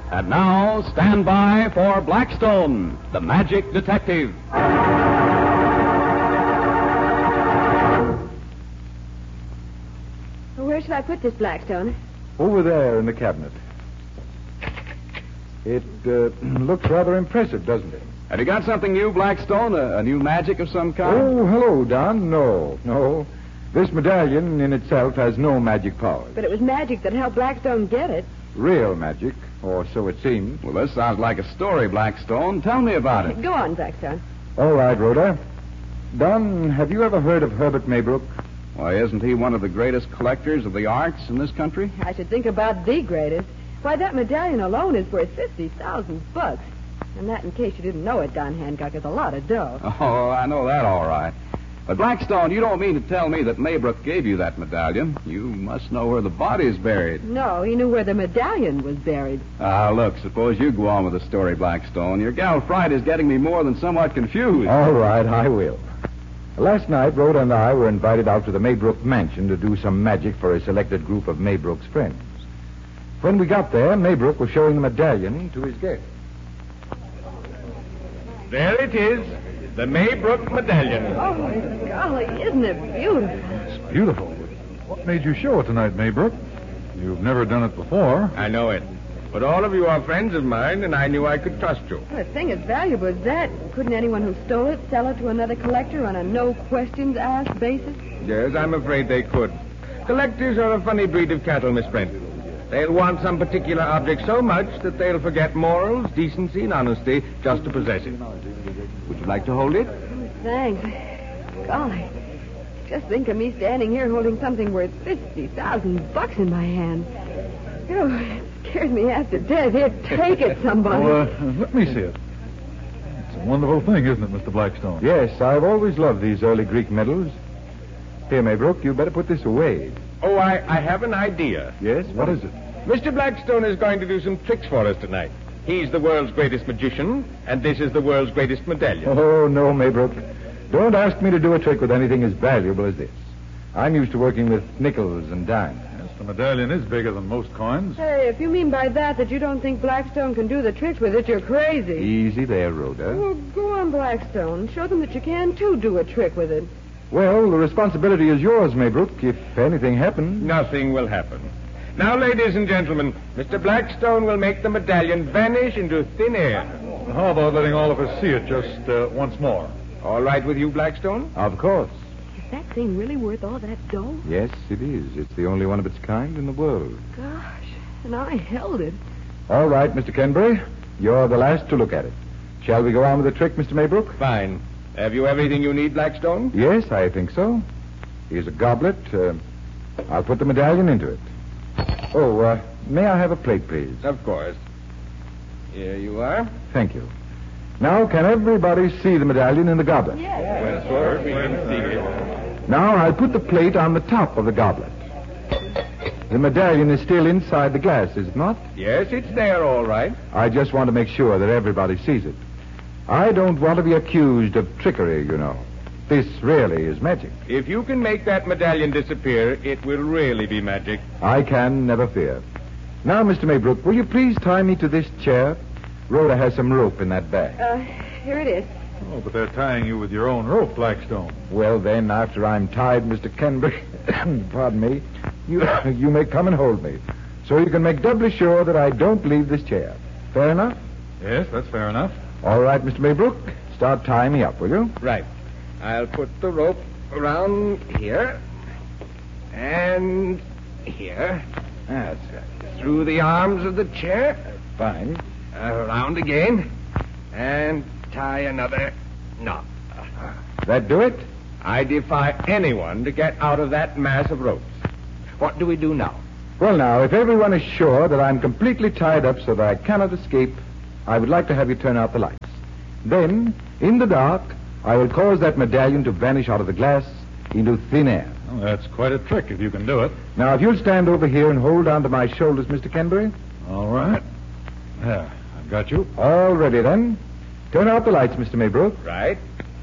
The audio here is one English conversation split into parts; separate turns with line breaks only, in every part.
And now, stand by for Blackstone, the Magic Detective.
Where should I put this, Blackstone?
Over there in the cabinet. It looks rather impressive, doesn't it?
Have you got something new, Blackstone? A new magic of some kind?
Oh, hello, Don. No. This medallion in itself has no magic powers.
But it was magic that helped Blackstone get it.
Real magic, or so it seems.
Well, this sounds like a story, Blackstone. Tell me about it.
Go on, Blackstone.
All right, Rhoda. Don, have you ever heard of Herbert Maybrook?
Why, isn't he one of the greatest collectors of the arts in this country?
I should think about the greatest. Why, that medallion alone is worth $50,000. And that, in case you didn't know it, Don Hancock, is a lot of dough.
Oh, I know that all right. But, Blackstone, you don't mean to tell me that Maybrook gave you that medallion. You must know where the body's buried.
No, he knew where the medallion was buried.
Look, suppose you go on with the story, Blackstone. Your gal Friday's getting me more than somewhat confused.
All right, I will. Last night, Rhoda and I were invited out to the Maybrook mansion to do some magic for a selected group of Maybrook's friends. When we got there, Maybrook was showing the medallion to his guests.
There it is. The Maybrook medallion.
Oh, golly, isn't it beautiful?
It's beautiful. What made you show it tonight, Maybrook? You've never done it before.
I know it. But all of you are friends of mine, and I knew I could trust you.
Well, a thing as valuable as that, couldn't anyone who stole it sell it to another collector on a no-questions-asked basis?
Yes, I'm afraid they could. Collectors are a funny breed of cattle, Miss Brent. They'll want some particular object so much that they'll forget morals, decency, and honesty just to possess it. Would you like to hold it?
Oh, thanks. Golly, just think of me standing here holding something worth $50,000 in my hand. Oh, it scares me half to death. Here, take it, somebody.
Let me see it. It's a wonderful thing, isn't it, Mr. Blackstone?
Yes, I've always loved these early Greek medals. Here, Maybrook, you better put this away.
Oh, I have an idea.
Yes? What is it?
Mr. Blackstone is going to do some tricks for us tonight. He's the world's greatest magician, and this is the world's greatest medallion.
Oh, no, Maybrook. Don't ask me to do a trick with anything as valuable as this. I'm used to working with nickels and dimes.
Yes, the medallion is bigger than most coins.
Hey, if you mean by that you don't think Blackstone can do the tricks with it, you're crazy.
Easy there, Rhoda.
Well, go on, Blackstone. Show them that you can, too, do a trick with it.
Well, the responsibility is yours, Maybrook, if anything happens.
Nothing will happen. Now, ladies and gentlemen, Mr. Blackstone will make the medallion vanish into thin air.
How about letting all of us see it just once more?
All right with you, Blackstone?
Of course.
Is that thing really worth all that dough?
Yes, it is. It's the only one of its kind in the world.
Gosh, and I held it.
All right, Mr. Kenbury. You're the last to look at it. Shall we go on with the trick, Mr. Maybrook?
Fine. Have you everything you need, Blackstone?
Yes, I think so. Here's a goblet. I'll put the medallion into it. Oh, may I have a plate, please?
Of course. Here you are.
Thank you. Now, can everybody see the medallion in the goblet?
Yes.
Well, sir, we can see it.
Now, I'll put the plate on the top of the goblet. The medallion is still inside the glass, is it not?
Yes, it's there, all right.
I just want to make sure that everybody sees it. I don't want to be accused of trickery, you know. This really is magic.
If you can make that medallion disappear, it will really be magic.
I can, never fear. Now, Mr. Maybrook, will you please tie me to this chair? Rhoda has some rope in that bag.
Here it is.
Oh, but they're tying you with your own rope, Blackstone.
Well, then, after I'm tied, Mr. Kenbury, pardon me, you may come and hold me. So you can make doubly sure that I don't leave this chair. Fair enough?
Yes, that's fair enough.
All right, Mr. Maybrook. Start tying me up, will you?
Right. I'll put the rope around here. And here. That's right. Through the arms of the chair.
Fine.
Around again. And tie another knot.
That do it?
I defy anyone to get out of that mass of ropes. What do we do now?
Well, now, if everyone is sure that I'm completely tied up so that I cannot escape, I would like to have you turn out the lights. Then, in the dark, I will cause that medallion to vanish out of the glass into thin air.
Well, that's quite a trick if you can do it.
Now, if you'll stand over here and hold on to my shoulders, Mr. Kenbury.
All right. There, I've got you.
All ready, then. Turn out the lights, Mr. Maybrook.
Right.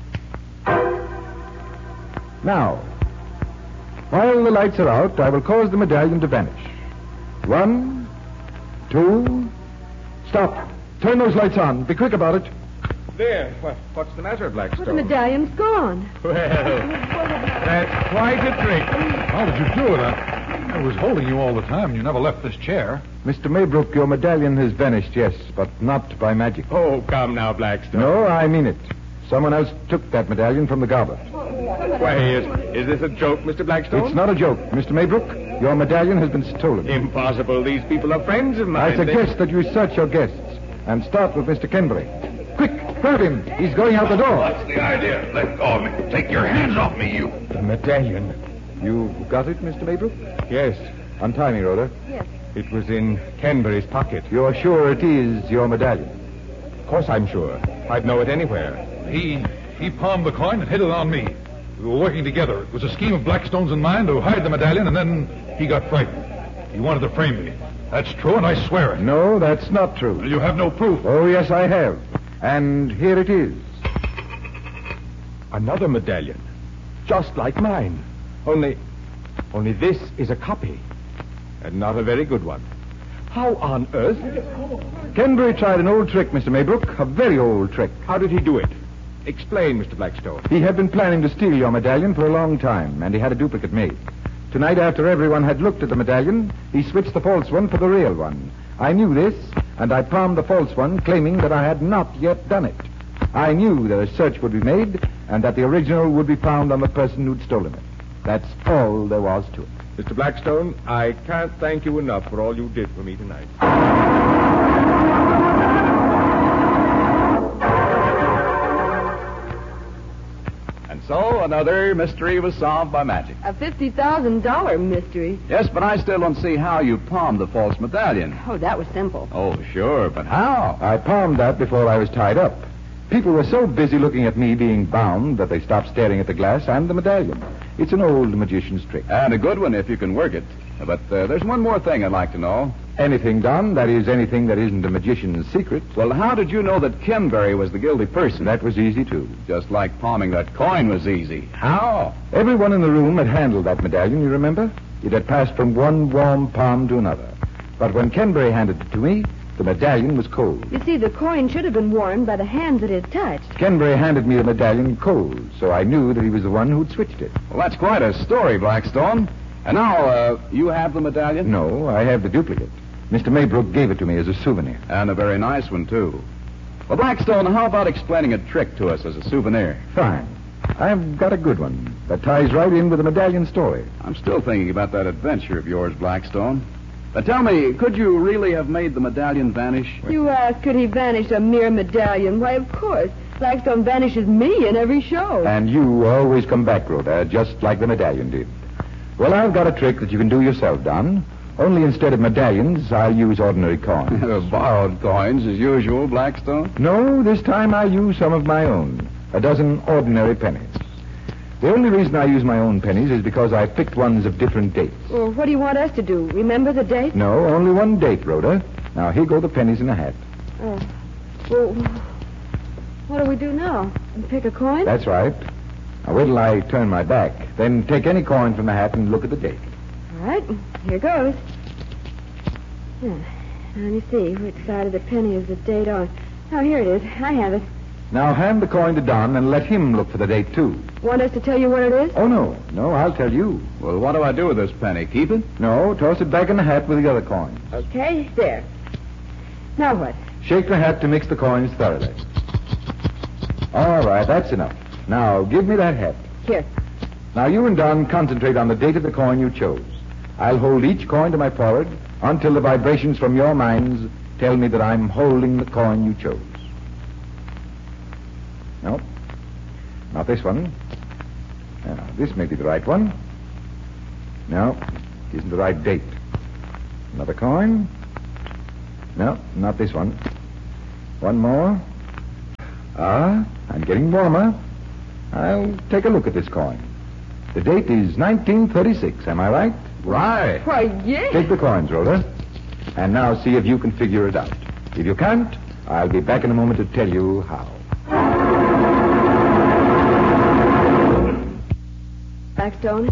Now, while the lights are out, I will cause the medallion to vanish. 1, 2, Stop. Turn those lights on. Be quick about it.
There. What's the matter,
Well, the
Blackstone?
medallion's gone.
Well, that's quite a trick.
How did you do it? I was holding you all the time, and you never left this chair.
Mr. Maybrook, your medallion has vanished, yes, but not by magic.
Oh, come now, Blackstone.
No, I mean it. Someone else took that medallion from the goblet.
Why, is this a joke, Mr. Blackstone?
It's not a joke. Mr. Maybrook, your medallion has been stolen.
Impossible. These people are friends of mine.
I suggest that you search your guests and start with Mr. Kenbury. Quick, grab him. He's going out the door.
What's the idea? Let go of me. Take your hands off me, you.
The medallion.
You got it, Mr. Maybrook?
Yes,
Untie me, Rhoda.
Yes.
it was in Canberry's pocket.
You're sure it is your medallion?
Of course I'm sure. I'd know it anywhere.
He palmed the coin and hid it on me. We were working together. It was a scheme of Blackstone's and mine to hide the medallion, and then he got frightened. He wanted to frame me. That's true, and I swear it.
No, that's not true.
You have no proof.
Oh, yes, I have. And here it is.
Another medallion. Just like mine. Only this is a copy. And not a very good one. How on earth?
Kenbury tried an old trick, Mr. Maybrook. A very old trick.
How did he do it? Explain, Mr. Blackstone.
He had been planning to steal your medallion for a long time, and he had a duplicate made. Tonight, after everyone had looked at the medallion, he switched the false one for the real one. I knew this, and I palmed the false one, claiming that I had not yet done it. I knew that a search would be made, and that the original would be found on the person who'd stolen it. That's all there was to it.
Mr. Blackstone, I can't thank you enough for all you did for me tonight.
And so another mystery was solved by magic.
A $50,000 mystery.
Yes, but I still don't see how you palmed the false medallion.
Oh, that was simple.
Oh, sure, but how?
I palmed that before I was tied up. People were so busy looking at me being bound that they stopped staring at the glass and the medallion. It's an old magician's trick.
And a good one if you can work it. But there's one more thing I'd like to know.
Anything done, that is, anything that isn't a magician's secret.
Well, how did you know that Kenbury was the guilty person?
That was easy, too.
Just like palming that coin was easy. How?
Everyone in the room had handled that medallion, you remember? It had passed from one warm palm to another. But when Kenbury handed it to me, the medallion was cold.
You see, the coin should have been warmed by the hands that it touched.
Kenbury handed me the medallion cold, so I knew that he was the one who'd switched it.
Well, that's quite a story, Blackstone. And now, you have the medallion?
No, I have the duplicate. Mr. Maybrook gave it to me as a souvenir.
And a very nice one, too. Well, Blackstone, how about explaining a trick to us as a souvenir?
Fine. I've got a good one that ties right in with the medallion story.
I'm still thinking about that adventure of yours, Blackstone. But tell me, could you really have made the medallion vanish?
You ask, could he vanish a mere medallion? Why, of course. Blackstone vanishes me in every show.
And you always come back, Rhoda, just like the medallion did. Well, I've got a trick that you can do yourself, Don. Only instead of medallions, I'll use ordinary coins.
Borrowed coins, as usual, Blackstone.
No, this time I'll use some of my own. A dozen ordinary pennies. The only reason I use my own pennies is because I picked ones of different dates.
Well, what do you want us to do? Remember the date?
No, only one date, Rhoda. Now, here go the pennies in a hat.
Oh. Well, what do we do now? Pick a coin?
That's right. Now, wait till I turn my back. Then take any coin from the hat and look at the date.
All right, here goes. Now, let me see. Which side of the penny is the date on? Oh, here it is. I have it.
Now, hand the coin to Don and let him look for the date, too.
Want us to tell you what it is?
Oh, no. No, I'll tell you.
Well, what do I do with this penny? Keep it?
No, toss it back in the hat with the other coins.
Okay, there. Now what?
Shake the hat to mix the coins thoroughly. All right, that's enough. Now, give me that hat.
Here.
Now, you and Don concentrate on the date of the coin you chose. I'll hold each coin to my forehead until the vibrations from your minds tell me that I'm holding the coin you chose. No, not this one. Now, this may be the right one. No, it isn't the right date. Another coin. No, not this one. One more. Ah, I'm getting warmer. I'll take a look at this coin. The date is 1936, am I right?
Right.
Why, yes.
Take the coins, Rhoda. And now see if you can figure it out. If you can't, I'll be back in a moment to tell you how.
Blackstone?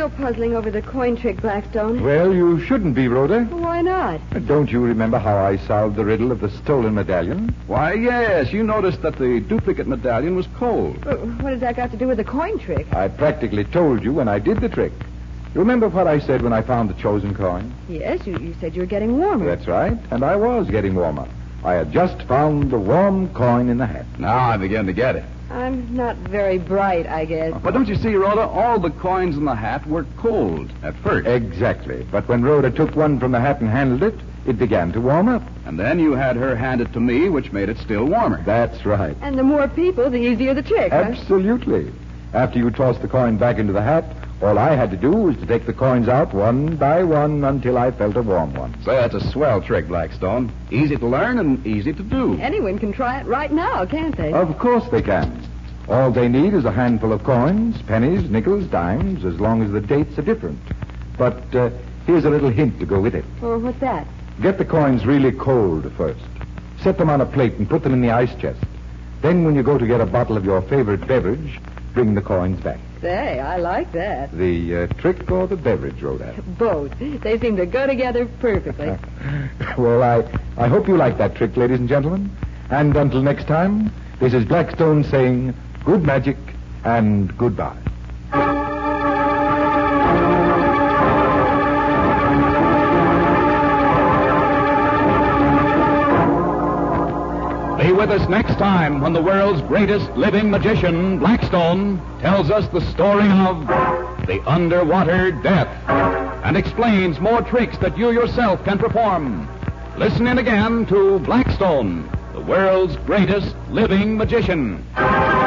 still puzzling over the coin trick, Blackstone.
Well, you shouldn't be, Rhoda.
Why not?
Don't you remember how I solved the riddle of the stolen medallion?
Why, yes, you noticed that the duplicate medallion was cold.
But what has that got to do with the coin trick?
I practically told you when I did the trick. You remember what I said when I found the chosen coin?
Yes, you said you were getting warmer.
That's right, and I was getting warmer. I had just found the warm coin in the hat.
Now I begin to get it.
I'm not very bright, I guess.
But don't you see, Rhoda, all the coins in the hat were cold at first.
Exactly. But when Rhoda took one from the hat and handled it, it began to warm up.
And then you had her hand it to me, which made it still warmer.
That's right.
And the more people, the easier the trick, huh?
Absolutely. After you tossed the coin back into the hat, all I had to do was to take the coins out one by one until I felt a warm one.
Say, that's a swell trick, Blackstone. Easy to learn and easy to do.
Anyone can try it right now, can't they?
Of course they can. All they need is a handful of coins, pennies, nickels, dimes, as long as the dates are different. But here's a little hint to go with it.
Oh, what's that?
Get the coins really cold first. Set them on a plate and put them in the ice chest. Then when you go to get a bottle of your favorite beverage, bring the coins back.
Say, I like that.
The trick or the beverage, Rhoda?
Both. They seem to go together perfectly.
Well, I hope you like that trick, ladies and gentlemen. And until next time, this is Blackstone saying good magic and goodbye.
Be with us next time when the world's greatest living magician, Blackstone, tells us the story of the underwater death and explains more tricks that you yourself can perform. Listen in again to Blackstone, the world's greatest living magician.